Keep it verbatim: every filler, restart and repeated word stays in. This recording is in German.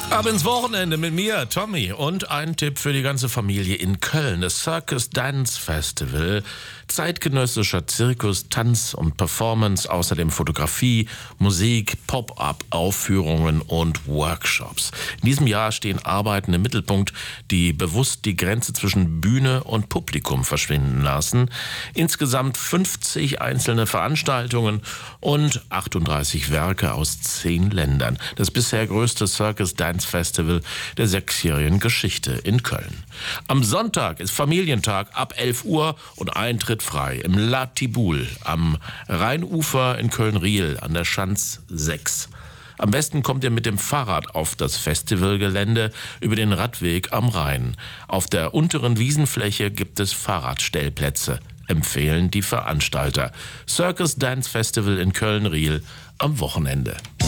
Ab ins Wochenende mit mir, Tommy, und ein Tipp für die ganze Familie in Köln. Das Circus Dance Festival. Zeitgenössischer Zirkus, Tanz und Performance, außerdem Fotografie, Musik, Pop-up-Aufführungen und Workshops. In diesem Jahr stehen Arbeiten im Mittelpunkt, die bewusst die Grenze zwischen Bühne und Publikum verschwinden lassen. Insgesamt fünfzig einzelne Veranstaltungen und achtunddreißig Werke aus zehn Ländern. Das bisher größte Circus Dance Festival der sechsjährigen Geschichte in Köln. Am Sonntag ist Familientag ab elf Uhr und Eintritt frei im La Tiboule am Rheinufer in Köln-Riehl an der Schanz sechs. Am besten kommt ihr mit dem Fahrrad auf das Festivalgelände über den Radweg am Rhein. Auf der unteren Wiesenfläche gibt es Fahrradstellplätze, empfehlen die Veranstalter. Circus Dance Festival in Köln-Riehl am Wochenende.